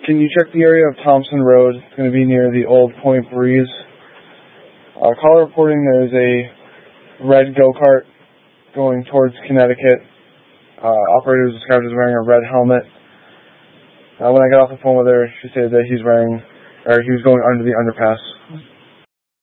Can you check the area of Thompson Road? It's going to be near the Old Point Breeze. Caller reporting there is a red go-kart going towards Connecticut. Operator was described as wearing a red helmet. When I got off the phone with her, she said that he was going under the underpass.